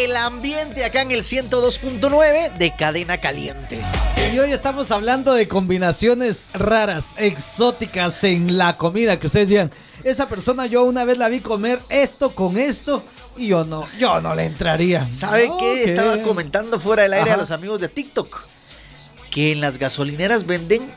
el ambiente acá en el 102.9 de Cadena Caliente. Y hoy estamos hablando de combinaciones raras, exóticas en la comida, que ustedes digan, esa persona yo una vez la vi comer esto con esto y yo no le entraría. ¿Sabe No, qué? Estaba comentando fuera del aire Ajá. a los amigos de TikTok que en las gasolineras venden